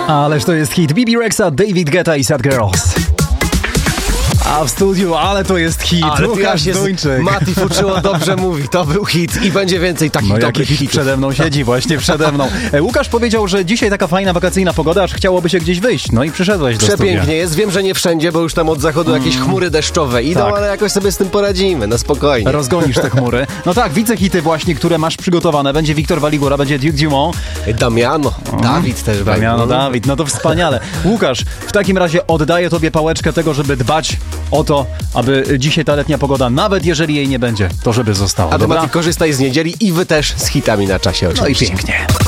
Ależ to jest hit. Bibi Rexa, David Guetta i Sad Girls. A w studiu, ale to jest hit. Ale Łukasz Duńczyk. Mati Fuczyło dobrze mówi, to był hit i będzie więcej takich dobrych hitów. Przede mną siedzi, właśnie przede mną. Łukasz powiedział, że dzisiaj taka fajna wakacyjna pogoda, aż chciałoby się gdzieś wyjść. No i przyszedłeś do studia. Przepięknie jest, wiem, że nie wszędzie, bo już tam od zachodu jakieś chmury deszczowe idą, tak. ale jakoś sobie z tym poradzimy, na spokojnie. Rozgonisz te chmury. No tak, widzę hity właśnie, które masz przygotowane. Będzie Wiktor Waligura, będzie Duke Dumont. Damiano, Dawid też będzie. Damiano, Dawid, no to wspaniale. Łukasz, w takim razie oddaję tobie pałeczkę tego, żeby dbać o to, aby dzisiaj ta letnia pogoda, nawet jeżeli jej nie będzie, to żeby została. A ty, dobra? Mati, korzystaj z niedzieli i wy też z hitami na czasie oczywiście. No i pięknie.